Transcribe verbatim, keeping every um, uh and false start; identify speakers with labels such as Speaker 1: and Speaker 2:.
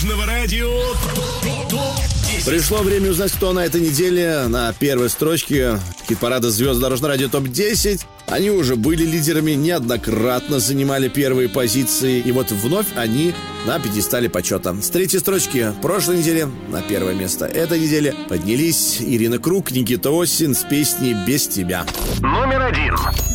Speaker 1: Дорожного радио ТОП десять.
Speaker 2: Пришло время узнать, кто на этой неделе на первой строчке хит-парада звезд Дорожного радио ТОП десять. Они уже были лидерами, неоднократно занимали первые позиции. И вот вновь они на пьедестале почета. С третьей строчки прошлой недели на первое место этой недели поднялись Ирина Круг, Никита Осин с песней «Без тебя».
Speaker 1: Номер один.